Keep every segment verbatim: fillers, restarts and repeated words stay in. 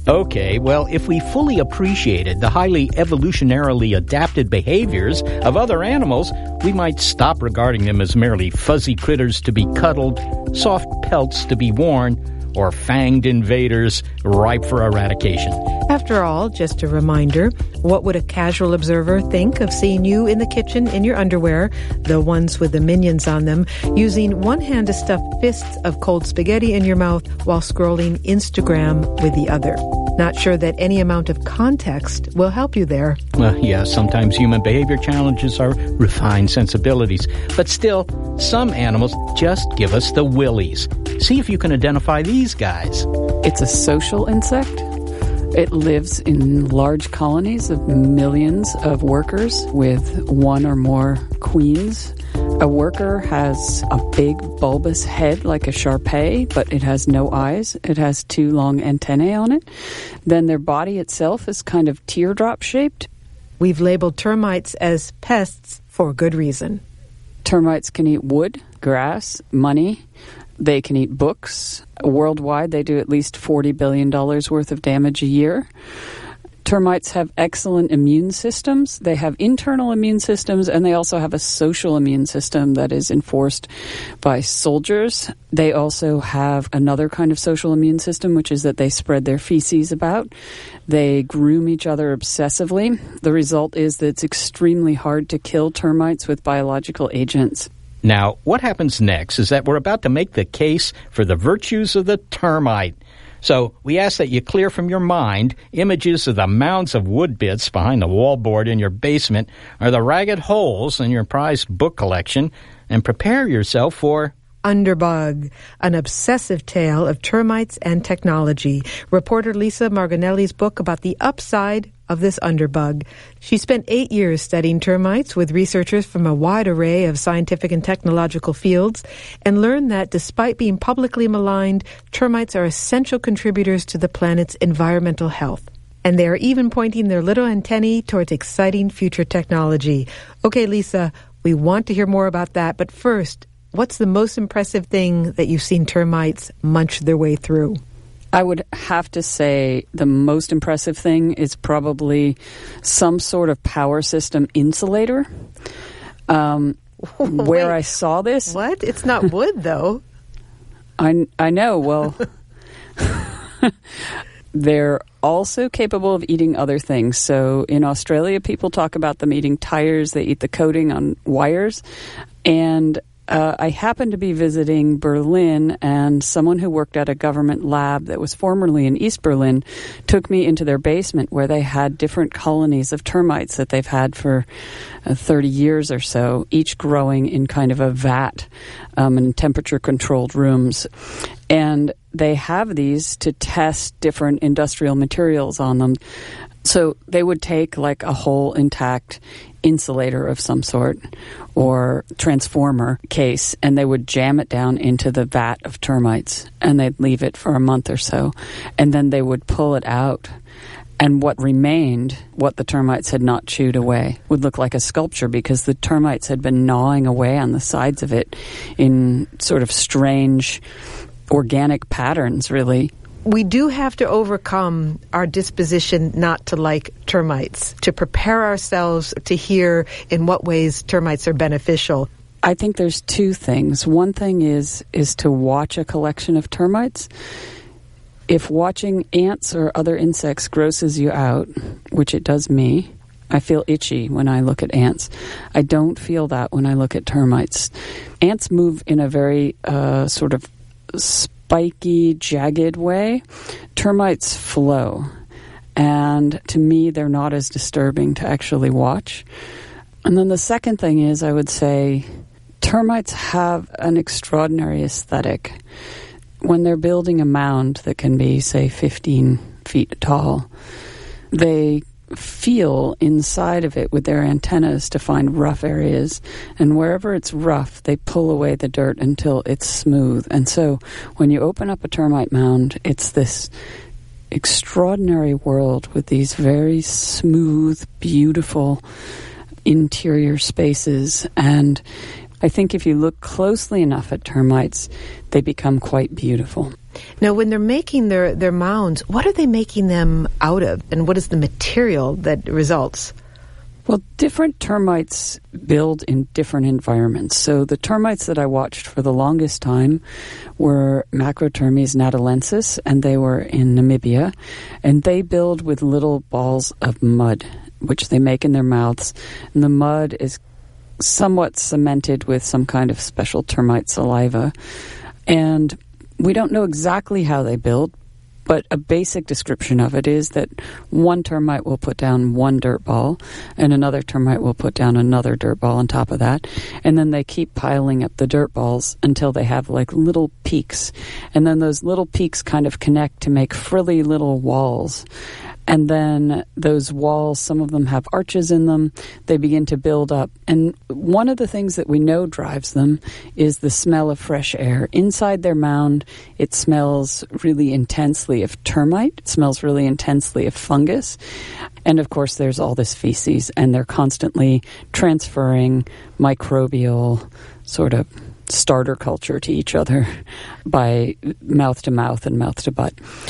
Okay, well, if we fully appreciated the highly evolutionarily adapted behaviors of other animals, we might stop regarding them as merely fuzzy critters to be cuddled, soft pelts to be worn, or fanged invaders ripe for eradication. After all, just a reminder, what would a casual observer think of seeing you in the kitchen in your underwear, the ones with the minions on them, using one hand to stuff fists of cold spaghetti in your mouth while scrolling Instagram with the other? Not sure that any amount of context will help you there. Well, yeah, sometimes human behavior challenges our refined sensibilities. But still, some animals just give us the willies. See if you can identify these guys. It's a social insect. It lives in large colonies of millions of workers with one or more queens. A worker has a big bulbous head like a Shar-Pei, but it has no eyes. It has two long antennae on it. Then their body itself is kind of teardrop-shaped. We've labeled termites as pests for good reason. Termites can eat wood, grass, money. They can eat books. Worldwide, they do at least forty billion dollars worth of damage a year. Termites have excellent immune systems. They have internal immune systems, and they also have a social immune system that is enforced by soldiers. They also have another kind of social immune system, which is that they spread their feces about. They groom each other obsessively. The result is that it's extremely hard to kill termites with biological agents. Now, what happens next is that we're about to make the case for the virtues of the termite. So we ask that you clear from your mind images of the mounds of wood bits behind the wallboard in your basement or the ragged holes in your prized book collection, and prepare yourself for Underbug, an obsessive tale of termites and technology. Reporter Lisa Margonelli's book about the upside of this underbug. She spent eight years studying termites with researchers from a wide array of scientific and technological fields, and learned that despite being publicly maligned, termites are essential contributors to the planet's environmental health. And they are even pointing their little antennae towards exciting future technology. Okay, Lisa, we want to hear more about that, but first, what's the most impressive thing that you've seen termites munch their way through? I would have to say the most impressive thing is probably some sort of power system insulator. Um, where I saw this... What? It's not wood, though. I, I know. Well, they're also capable of eating other things. So in Australia, people talk about them eating tires. They eat the coating on wires. And Uh, I happened to be visiting Berlin, and someone who worked at a government lab that was formerly in East Berlin took me into their basement where they had different colonies of termites that they've had for uh, thirty years or so, each growing in kind of a vat um, in temperature-controlled rooms. And they have these to test different industrial materials on them. So they would take like a whole intact insulator of some sort or transformer case, and they would jam it down into the vat of termites, and they'd leave it for a month or so, and then they would pull it out. And what remained, what the termites had not chewed away, would look like a sculpture because the termites had been gnawing away on the sides of it in sort of strange organic patterns, really. We do have to overcome our disposition not to like termites, to prepare ourselves to hear in what ways termites are beneficial. I think there's two things. One thing is is to watch a collection of termites. If watching ants or other insects grosses you out, which it does me, I feel itchy when I look at ants. I don't feel that when I look at termites. Ants move in a very uh, sort of spiky, jagged way. Termites flow. And to me, they're not as disturbing to actually watch. And then the second thing is, I would say, termites have an extraordinary aesthetic. When they're building a mound that can be, say, fifteen feet tall, they feel inside of it with their antennas to find rough areas, and wherever it's rough, they pull away the dirt until it's smooth. And so when you open up a termite mound, it's this extraordinary world with these very smooth, beautiful interior spaces. And I think if you look closely enough at termites, they become quite beautiful. Now, when they're making their, their mounds, what are they making them out of? And what is the material that results? Well, different termites build in different environments. So the termites that I watched for the longest time were Macrotermes natalensis, and they were in Namibia. And they build with little balls of mud, which they make in their mouths. And the mud is somewhat cemented with some kind of special termite saliva. And we don't know exactly how they build, but a basic description of it is that one termite will put down one dirt ball, and another termite will put down another dirt ball on top of that, and then they keep piling up the dirt balls until they have like little peaks, and then those little peaks kind of connect to make frilly little walls. And then those walls, some of them have arches in them, they begin to build up. And one of the things that we know drives them is the smell of fresh air. Inside their mound, it smells really intensely of termite. It smells really intensely of fungus. And of course, there's all this feces, and they're constantly transferring microbial sort of starter culture to each other by mouth to mouth and mouth to butt.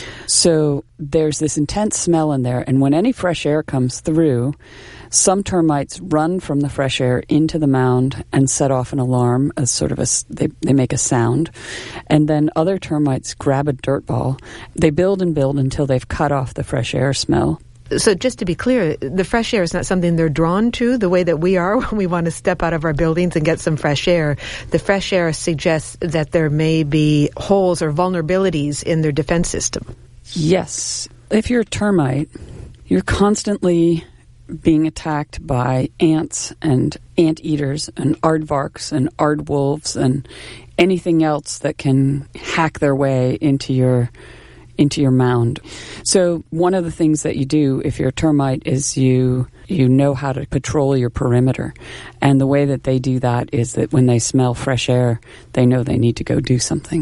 So there's this intense smell in there, and when any fresh air comes through, some termites run from the fresh air into the mound and set off an alarm, as sort of a, they, they make a sound. And then other termites grab a dirt ball. They build and build until they've cut off the fresh air smell. So just to be clear, the fresh air is not something they're drawn to the way that we are when we want to step out of our buildings and get some fresh air. The fresh air suggests that there may be holes or vulnerabilities in their defense system. Yes. If you're a termite, you're constantly being attacked by ants and anteaters and aardvarks and aardwolves and anything else that can hack their way into your into your mound. So one of the things that you do if you're a termite is you you know how to patrol your perimeter. And the way that they do that is that when they smell fresh air, they know they need to go do something.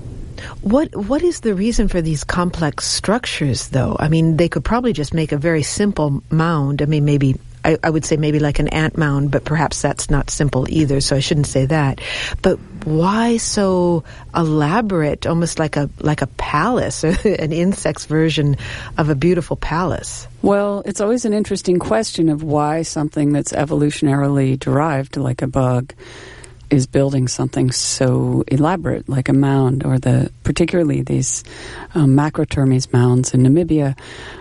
What What is the reason for these complex structures, though? I mean, they could probably just make a very simple mound. I mean, maybe, I, I would say maybe like an ant mound, but perhaps that's not simple either, so I shouldn't say that. But why so elaborate, almost like a like a palace, an insect's version of a beautiful palace? Well, it's always an interesting question of why something that's evolutionarily derived, like a bug, is building something so elaborate, like a mound, or the particularly these um, Macrotermes mounds in Namibia.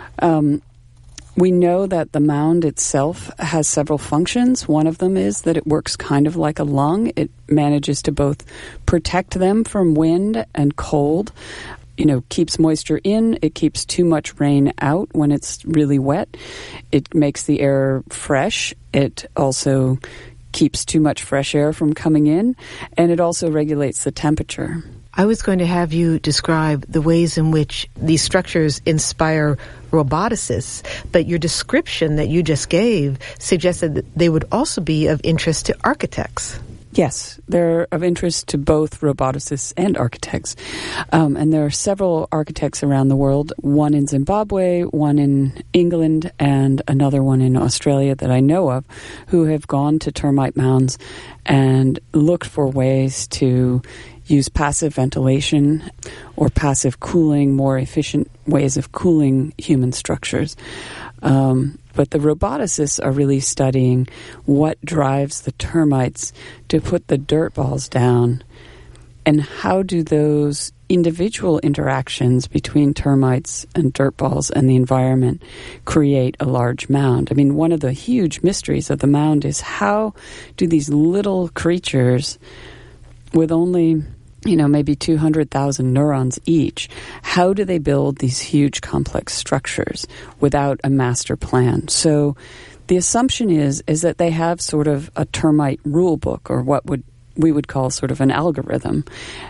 Um, we know that the mound itself has several functions. One of them is that it works kind of like a lung. It manages to both protect them from wind and cold. You know, keeps moisture in. It keeps too much rain out when it's really wet. It makes the air fresh. It also keeps too much fresh air from coming in, and it also regulates the temperature. I was going to have you describe the ways in which these structures inspire roboticists, but your description that you just gave suggested that they would also be of interest to architects. Yes, they're of interest to both roboticists and architects. Um, and there are several architects around the world, one in Zimbabwe, one in England, and another one in Australia that I know of, who have gone to termite mounds and looked for ways to use passive ventilation or passive cooling, more efficient ways of cooling human structures. Um, but the roboticists are really studying what drives the termites to put the dirt balls down, and how do those individual interactions between termites and dirt balls and the environment create a large mound. I mean, one of the huge mysteries of the mound is how do these little creatures with only, you know, maybe two hundred thousand neurons each, how do they build these huge complex structures without a master plan? So the assumption is is that they have sort of a termite rule book, or what would we would call sort of an algorithm,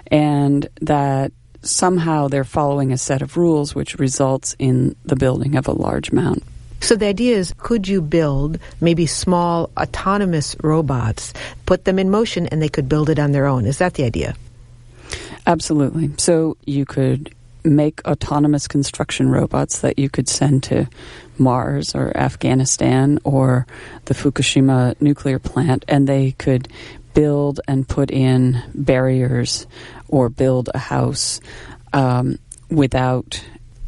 and that somehow they're following a set of rules which results in the building of a large mound. So the idea is, could you build maybe small autonomous robots, put them in motion, and they could build it on their own? Is that the idea? Absolutely. So you could make autonomous construction robots that you could send to Mars or Afghanistan or the Fukushima nuclear plant, and they could build and put in barriers or build a house um, without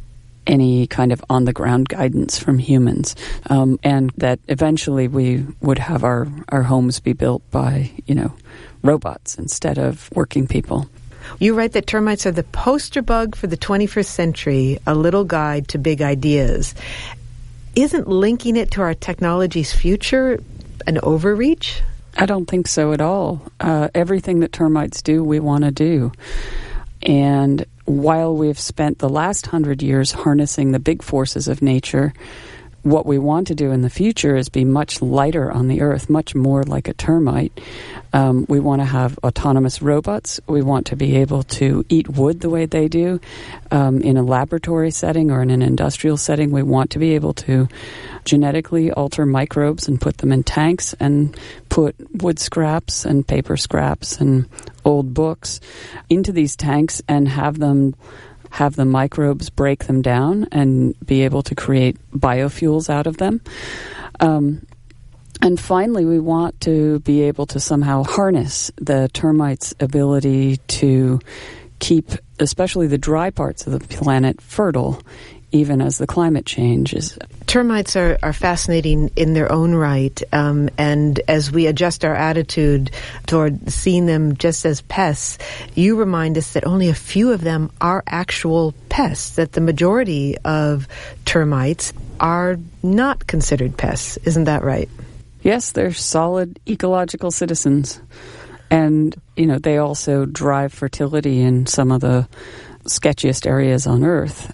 any kind of on-the-ground guidance from humans, um, and that eventually we would have our, our homes be built by, you know, robots instead of working people. You write that termites are the poster bug for the twenty-first century, a little guide to big ideas. Isn't linking it to our technology's future an overreach? I don't think so at all. Uh, everything that termites do, we want to do. And while we've spent the last hundred years harnessing the big forces of nature, what we want to do in the future is be much lighter on the earth, much more like a termite. Um, we want to have autonomous robots. We want to be able to eat wood the way they do. Um, in a laboratory setting or in an industrial setting, we want to be able to genetically alter microbes and put them in tanks and put wood scraps and paper scraps and old books into these tanks and have them have the microbes break them down and be able to create biofuels out of them. Um, and finally, we want to be able to somehow harness the termites' ability to keep, especially the dry parts of the planet, fertile, even as the climate changes. Termites are, are fascinating in their own right, um, and as we adjust our attitude toward seeing them just as pests, you remind us that only a few of them are actual pests, that the majority of termites are not considered pests. Isn't that right? Yes, they're solid ecological citizens. And, you know, they also drive fertility in some of the sketchiest areas on Earth.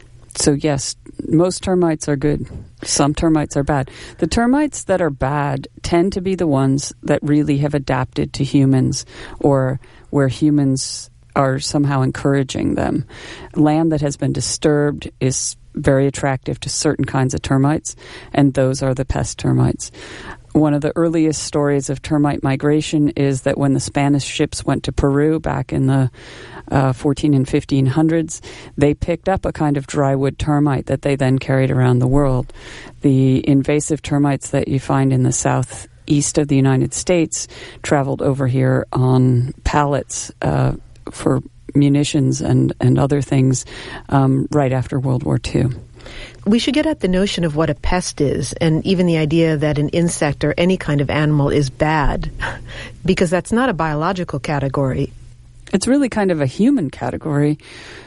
So yes, most termites are good. Some termites are bad. The termites that are bad tend to be the ones that really have adapted to humans or where humans are somehow encouraging them. Land that has been disturbed is very attractive to certain kinds of termites, and those are the pest termites. One of the earliest stories of termite migration is that when the Spanish ships went to Peru back in the uh, fourteen and fifteen hundreds, they picked up a kind of drywood termite that they then carried around the world. The invasive termites that you find in the southeast of the United States traveled over here on pallets uh, for munitions and, and other things um, right after World War Two. We should get at the notion of what a pest is, and even the idea that an insect or any kind of animal is bad, because that's not a biological category. It's really kind of a human category.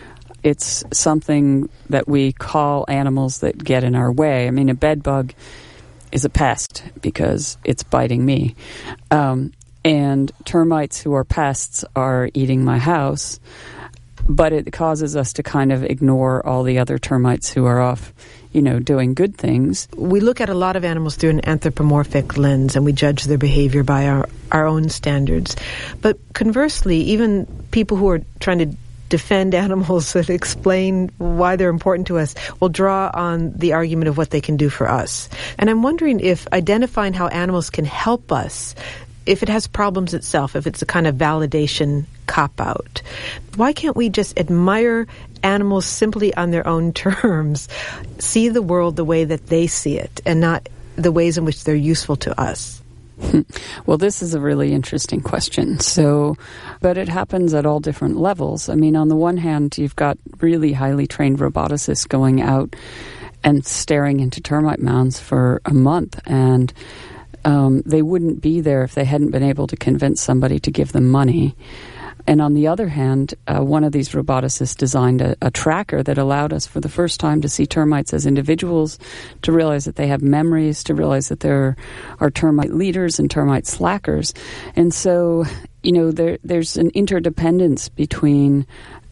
It's something that we call animals that get in our way. I mean, a bed bug is a pest because it's biting me. Um, and termites who are pests are eating my house. But it causes us to kind of ignore all the other termites who are off, you know, doing good things. We look at a lot of animals through an anthropomorphic lens, and we judge their behavior by our, our own standards. But conversely, even people who are trying to defend animals that explain why they're important to us will draw on the argument of what they can do for us. And I'm wondering if identifying how animals can help us, if it has problems itself, if it's a kind of validation cop-out, why can't we just admire animals simply on their own terms, see the world the way that they see it, and not the ways in which they're useful to us? Well, this is a really interesting question. So, but it happens at all different levels. I mean, on the one hand, you've got really highly trained roboticists going out and staring into termite mounds for a month, and Um, they wouldn't be there if they hadn't been able to convince somebody to give them money. And on the other hand, uh, one of these roboticists designed a, a tracker that allowed us for the first time to see termites as individuals, to realize that they have memories, to realize that there are termite leaders and termite slackers. And so, you know, there, there's an interdependence between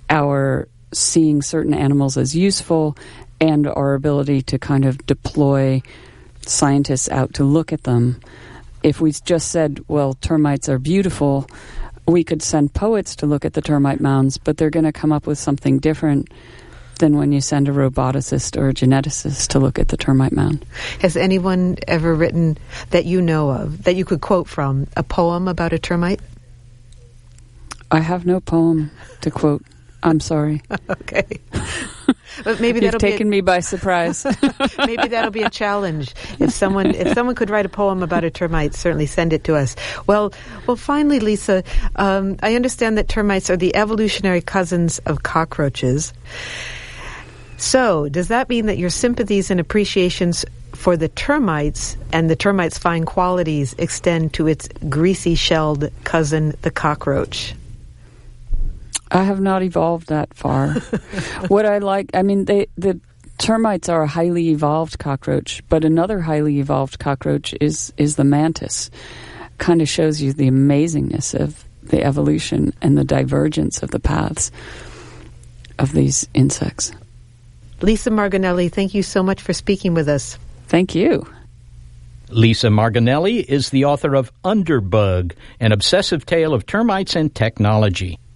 our seeing certain animals as useful and our ability to kind of deploy scientists out to look at them. If we just said, well, termites are beautiful, we could send poets to look at the termite mounds, but they're going to come up with something different than when you send a roboticist or a geneticist to look at the termite mound. Has anyone ever written, that you know of, that you could quote from, a poem about a termite? I have no poem to quote. I'm sorry. Okay. But maybe You've that'll taken be a, me by surprise. maybe that'll be a challenge. If someone if someone could write a poem about a termite, certainly send it to us. Well, well. Finally, Lisa, um, I understand that termites are the evolutionary cousins of cockroaches. So, does that mean that your sympathies and appreciations for the termites and the termite's fine qualities extend to its greasy-shelled cousin, the cockroach? I have not evolved that far. What I like, I mean, they, the termites are a highly evolved cockroach, but another highly evolved cockroach is, is the mantis. Kind of shows you the amazingness of the evolution and the divergence of the paths of these insects. Lisa Margonelli, thank you so much for speaking with us. Thank you. Lisa Margonelli is the author of Underbug, an obsessive tale of termites and technology.